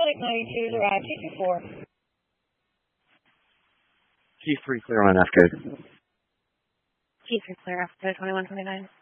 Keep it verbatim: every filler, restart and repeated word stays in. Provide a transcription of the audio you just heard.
flight nine two zero two two four. G three clear on F code. G three clear after twenty-one twenty-nine.